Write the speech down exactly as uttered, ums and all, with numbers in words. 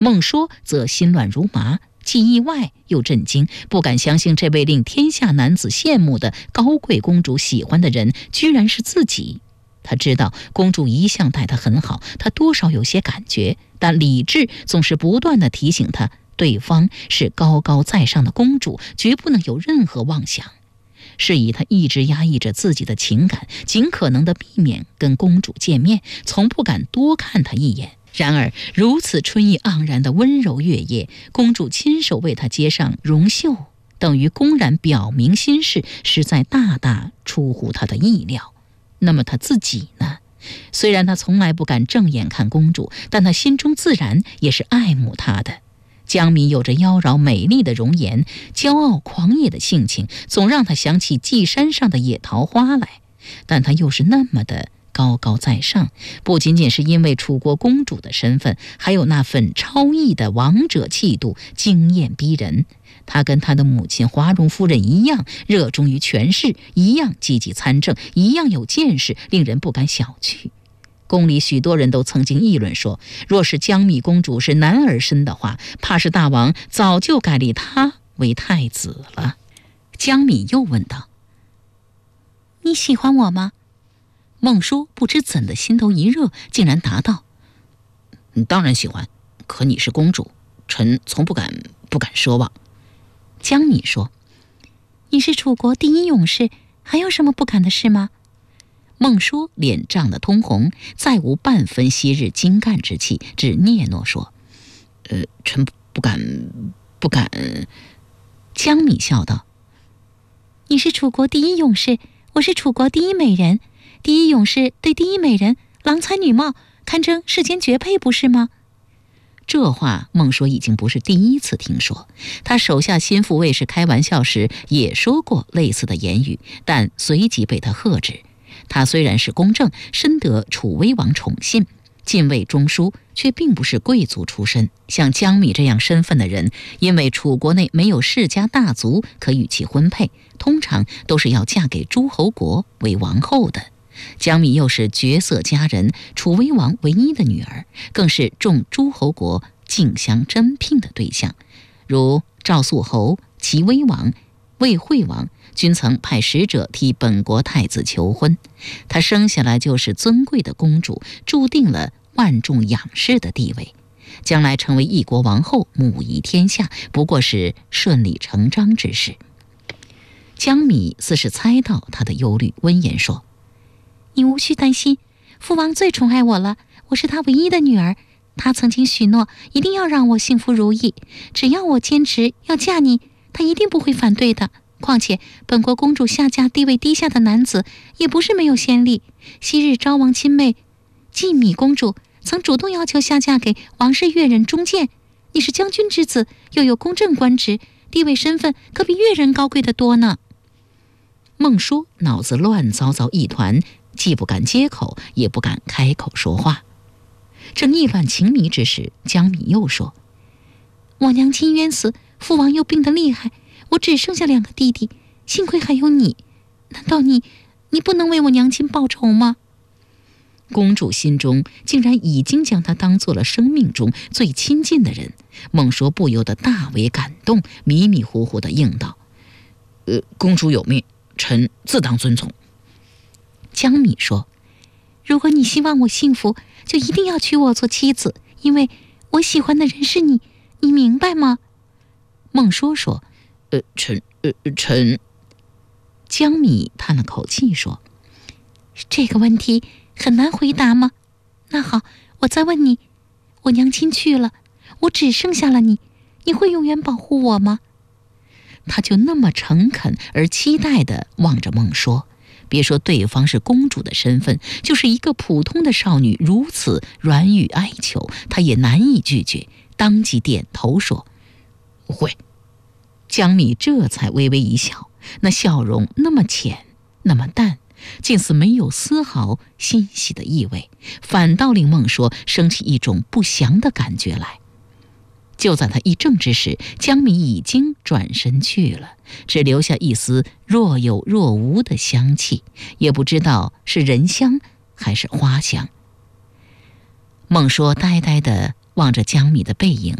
孟说则心乱如麻，既意外又震惊，不敢相信这位令天下男子羡慕的高贵公主喜欢的人居然是自己。他知道公主一向待他很好，他多少有些感觉，但理智总是不断地提醒他，对方是高高在上的公主，绝不能有任何妄想。是以他一直压抑着自己的情感，尽可能地避免跟公主见面，从不敢多看她一眼。然而如此春意盎然的温柔月夜，公主亲手为他接上绒袖，等于公然表明心事，实在大大出乎他的意料。那么他自己呢？虽然他从来不敢正眼看公主，但他心中自然也是爱慕她的。江敏有着妖娆美丽的容颜，骄傲狂野的性情，总让他想起稷山上的野桃花来。但他又是那么的高高在上，不仅仅是因为楚国公主的身份，还有那份超逸的王者气度，惊艳逼人。他跟他的母亲华容夫人一样，热衷于权势，一样积极参政，一样有见识，令人不敢小觑。宫里许多人都曾经议论说，若是江密公主是男儿身的话，怕是大王早就改立她为太子了。江密又问道：你喜欢我吗？孟叔不知怎的心头一热，竟然答道：当然喜欢，可你是公主，臣从不敢不敢奢望。江密说：你是楚国第一勇士，还有什么不敢的事吗？孟叔脸涨得通红，再无半分昔日精干之气，只嗫嚅说：呃，臣不敢不敢。江密笑道：你是楚国第一勇士，我是楚国第一美人，第一勇士对第一美人郎才女貌，堪称世间绝配，不是吗？这话孟说已经不是第一次听说，他手下心腹卫士开玩笑时也说过类似的言语，但随即被他喝止。他虽然是公正，深得楚威王宠信，进位中书，却并不是贵族出身。像江密这样身份的人，因为楚国内没有世家大族可与其婚配，通常都是要嫁给诸侯国为王后的。江密又是绝色佳人，楚威王唯一的女儿，更是众诸侯国竞相争聘的对象，如赵肃侯、齐威王、魏惠王均曾派使者替本国太子求婚。她生下来就是尊贵的公主，注定了万众仰视的地位，将来成为一国王后，母仪天下，不过是顺理成章之事。江密似是猜到他的忧虑，温言说：你无需担心，父王最宠爱我了，我是他唯一的女儿，他曾经许诺一定要让我幸福如意，只要我坚持要嫁你，他一定不会反对的。况且本国公主下嫁地位低下的男子也不是没有先例，昔日昭王亲妹季米公主曾主动要求下嫁给王室越人中建，你是将军之子，又有公正官职，地位身份可比越人高贵得多呢。孟叔脑子乱糟糟一团，既不敢接口，也不敢开口说话。正意乱情迷之时，江密又说：我娘亲冤死，父王又病得厉害，我只剩下两个弟弟，幸亏还有你，难道你你不能为我娘亲报仇吗？公主心中竟然已经将她当做了生命中最亲近的人，孟说不由得大为感动，迷迷糊糊地应道：呃，公主有命，臣自当遵从。江密说：如果你希望我幸福，就一定要娶我做妻子，因为我喜欢的人是你，你明白吗？孟说说：呃，臣呃臣。江密叹了口气说：这个问题很难回答吗？那好，我再问你，我娘亲去了，我只剩下了你，你会永远保护我吗？他就那么诚恳而期待地望着孟说，别说对方是公主的身份，就是一个普通的少女如此软语哀求，他也难以拒绝，当即点头说：会。江密这才微微一笑，那笑容那么浅，那么淡，竟似没有丝毫欣喜的意味，反倒令孟说升起一种不祥的感觉来。就在他一怔之时，江密已经转身去了，只留下一丝若有若无的香气，也不知道是人香还是花香。孟说呆呆地望着江米的背影。